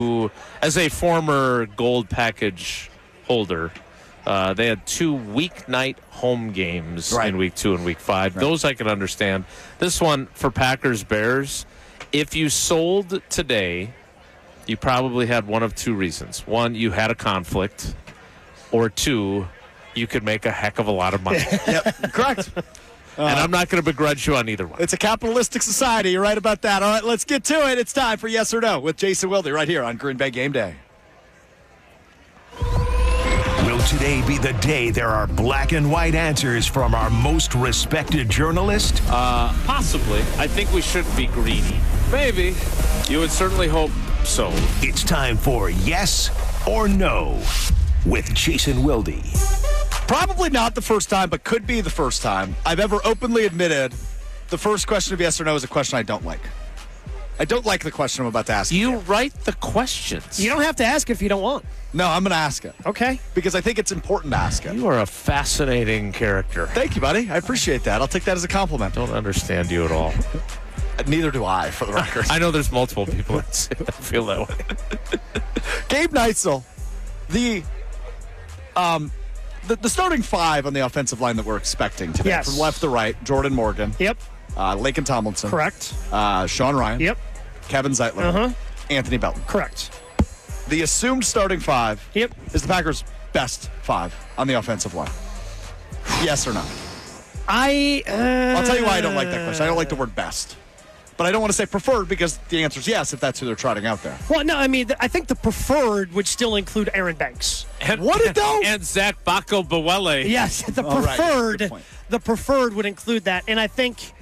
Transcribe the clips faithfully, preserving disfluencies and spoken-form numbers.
as a former gold package holder, uh, they had two weeknight home games right. in week two and week five. Right. Those I can understand. This one for Packers Bears, if you sold today, you probably had one of two reasons. One, you had a conflict, or two, you could make a heck of a lot of money. Yep, correct. Uh, and I'm not going to begrudge you on either one. It's a capitalistic society. You're right about that. All right, let's get to it. It's time for Yes or No with Jason Wilde right here on Green Bay Game Day. Will today be the day there are black and white answers from our most respected journalist? Uh, possibly. I think we shouldn't be greedy. Maybe. You would certainly hope so. It's time for Yes or No with Jason Wilde. Probably not the first time, but could be the first time I've ever openly admitted the first question of yes or no is a question I don't like. I don't like the question I'm about to ask. You write the questions. You don't have to ask if you don't want. No, I'm going to ask it. Okay. Because I think it's important to ask it. You are a fascinating character. Thank you, buddy. I appreciate that. I'll take that as a compliment. Don't understand you at all. Neither do I, for the record. I know there's multiple people that feel that way. Gabe Neitzel, the um. The, the starting five on the offensive line that we're expecting today, yes. from left to right, Jordan Morgan. Yep. Uh, Laken Tomlinson. Correct. Uh, Sean Ryan. Yep. Kevin Zeitler. Uh-huh. Anthony Belton. Correct. The assumed starting five yep. is the Packers' best five on the offensive line. Yes or no? I. Uh, I'll tell you why I don't like that question. I don't like the word best. But I don't want to say preferred because the answer is yes if that's who they're trotting out there. Well, no, I mean, I think the preferred would still include Aaron Banks. And, what it though? And Zach Bacco Bawele. Yes, the All preferred. Right. The preferred would include that, and I think.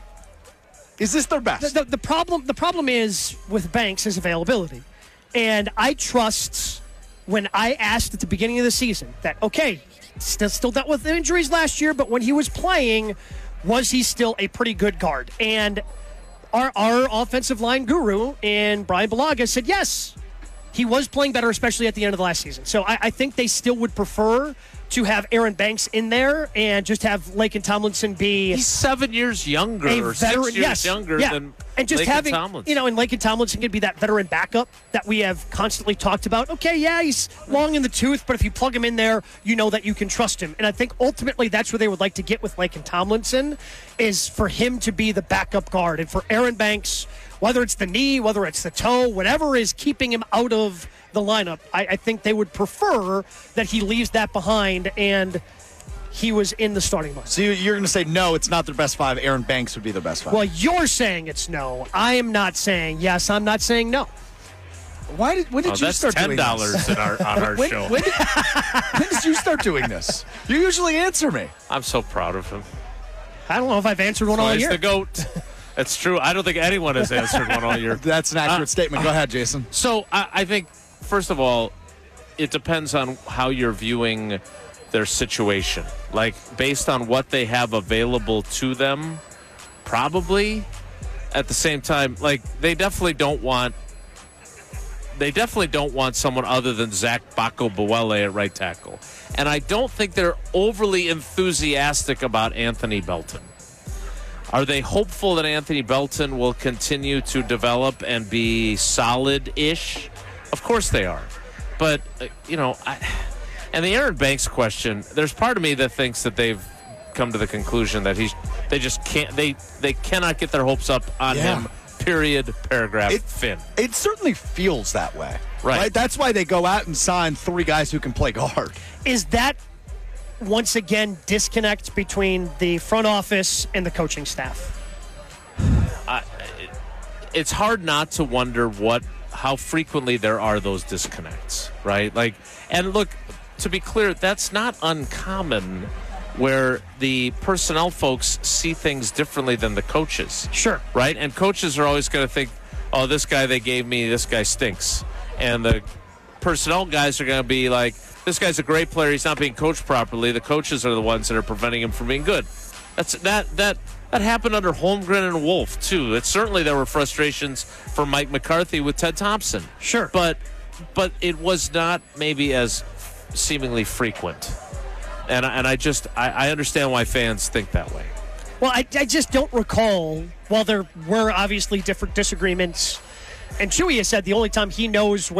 Is this their best? The, the, the problem. The problem is with Banks is availability, and I trust when I asked at the beginning of the season that okay, still still dealt with injuries last year, but when he was playing, was he still a pretty good guard? And Our, our offensive line guru in Brian Balaga said yes, he was playing better, especially at the end of the last season. So I, I think they still would prefer to have Aaron Banks in there and just have Laken Tomlinson be He's seven years younger a or veteran, six years yes, younger yeah. than and just Laken having Tomlinson. You know, and Laken Tomlinson could be that veteran backup that we have constantly talked about. Okay, yeah, he's long in the tooth, but if you plug him in there, you know that you can trust him. And I think ultimately that's where they would like to get with Laken Tomlinson, is for him to be the backup guard. And for Aaron Banks, whether it's the knee, whether it's the toe, whatever is keeping him out of the lineup, I, I think they would prefer that he leaves that behind and he was in the starting lineup. So you're going to say no, it's not their best five. Aaron Banks would be their best five. Well, you're saying it's no. I am not saying yes. I'm not saying no. Why did when did oh, you that's start ten doing dollars this? in our on our when, show. When did, when did you start doing this? You usually answer me. I'm so proud of him. I don't know if I've answered one So all he's year. the GOAT. That's true. I don't think anyone has answered one all year. That's an accurate Uh, statement. Go ahead, Jason. So I, I think, first of all, it depends on how you're viewing their situation. Like, based on what they have available to them, probably. At the same time, like, they definitely don't want they definitely don't want someone other than Zach Bacco Bawele at right tackle. And I don't think they're overly enthusiastic about Anthony Belton. Are they hopeful that Anthony Belton will continue to develop and be solid-ish? Of course they are. But, uh, you know, I, and the Aaron Banks question, there's part of me that thinks that they've come to the conclusion that he's they just can't they they cannot get their hopes up on Yeah. him. Period. Paragraph. It, fin. It certainly feels that way. Right. That's why they go out and sign three guys who can play guard. Is that, once again, disconnect between the front office and the coaching staff? Uh, it, it's hard not to wonder what how frequently there are those disconnects, right? Like, and look, to be clear, that's not uncommon where the personnel folks see things differently than the coaches. Sure. Right? And coaches are always going to think, oh, this guy they gave me, this guy stinks. And the personnel guys are going to be like, this guy's a great player, he's not being coached properly. The coaches are the ones that are preventing him from being good. That's that that that happened under Holmgren and Wolf, too. It certainly there were frustrations for Mike McCarthy with Ted Thompson. Sure. But but it was not maybe as seemingly frequent. And, and I just, I, I understand why fans think that way. Well, I, I just don't recall, while there were obviously different disagreements And Chewy has said the only time he knows